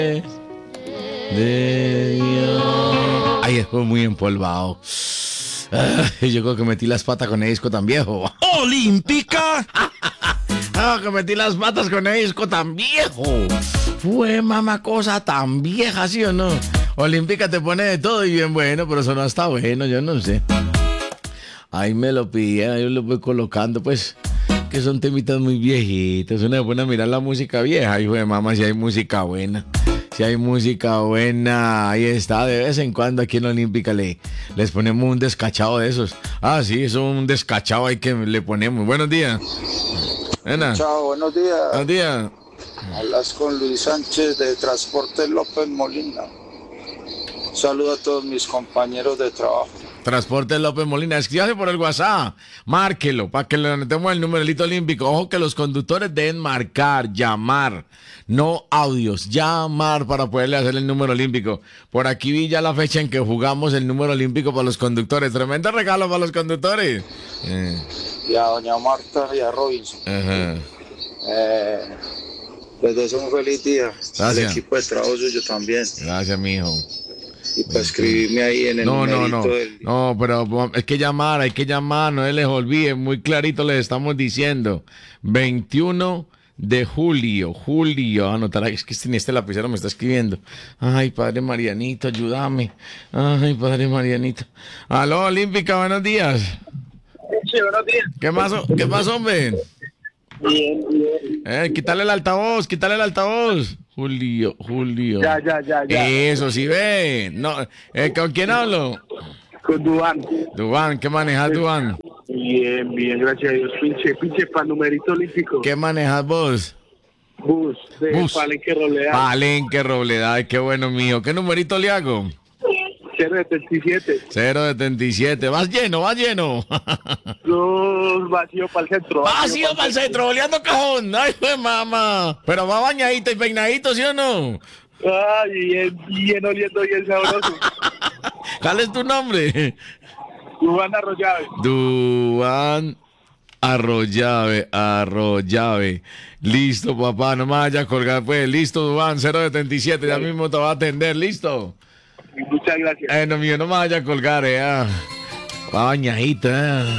de Dios. Ay, fue muy empolvado. Yo creo que metí las patas con el disco tan viejo. ¡Olímpica! Que metí las patas con el disco tan viejo. Fue mamá cosa tan vieja, ¿sí o no? Olímpica te pone de todo y bien bueno, pero eso no está bueno, yo no sé. Ahí me lo pidieron, yo lo voy colocando, pues, que son temitas muy viejitos. Una buena mirar la música vieja, hijo de mamá, si hay música buena. Si hay música buena, ahí está. De vez en cuando aquí en Olímpica les ponemos un descachado de esos. Ah, sí, eso es un descachado ahí que le ponemos. Buenos días. Buenas. Chao, buenos días. Buenos días. Hablas con Luis Sánchez de Transporte López Molina. Saludo a todos mis compañeros de trabajo. Transporte López Molina, escríbase por el WhatsApp, márquelo, para que le anotemos el numerito olímpico. Ojo que los conductores deben marcar, llamar, no audios, llamar para poderle hacer el número olímpico. Por aquí vi ya la fecha en que jugamos el número olímpico para los conductores. Tremendo regalo para los conductores. Y a doña Marta y a Robinson. Ajá. Les deseo un feliz día. Gracias. El equipo de trabajo suyo también. Gracias, mijo. Y para escribirme ahí en el numerito del... No, pero hay que llamar, no se les olvide, muy clarito les estamos diciendo, 21 de julio, anotar, es que este lapicero me está escribiendo, ay, padre Marianito, ayúdame, ay, padre Marianito, aló, Olímpica, buenos días. Sí, buenos días. ¿Qué más, hombre? Bien, bien. Quítale el altavoz, Julio. Ya. Eso sí ve. No, ¿con quién hablo? Con Duván. Duván, ¿qué manejas, Duván? Bien, gracias a Dios. Pinche para numerito olímpico. ¿Qué manejas vos? Bus de Palenque Robledal. Palenque Robledal, qué bueno, mío. ¿Qué numerito le hago? 077. 077. Vas lleno. Vacío para el centro. Vacío para el centro, boleando cajón. Ay, pues, mamá. Pero va bañadito y peinadito, ¿sí o no? Ay, bien oliendo bien sabroso. ¿Cuál es tu nombre? Duván Arroyave. Duván Arroyave. Listo, papá, no me vaya a colgar, pues. Listo, Duván, 077. Ya mismo te va a atender, ¿listo? Muchas gracias. No, mío, no me vaya a colgar, Va bañadita,